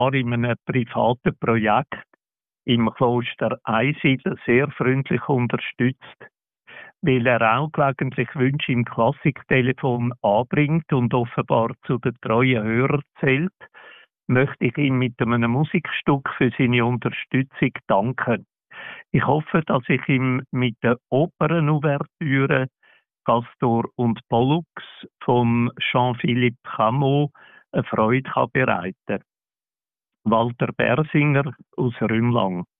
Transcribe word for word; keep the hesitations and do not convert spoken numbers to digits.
in einem privaten Projekt im Kloster Einsiedeln sehr freundlich unterstützt, weil er auch gelegentlich Wünsche im Klassiktelefon anbringt und offenbar zu den treuen Hörern zählt, möchte ich ihm mit einem Musikstück für seine Unterstützung danken. Ich hoffe, dass ich ihm mit der Opernouvertüre Castor und Pollux von Jean-Philippe Rameau eine Freude bereiten kann. Walter Bersinger aus Rümlang.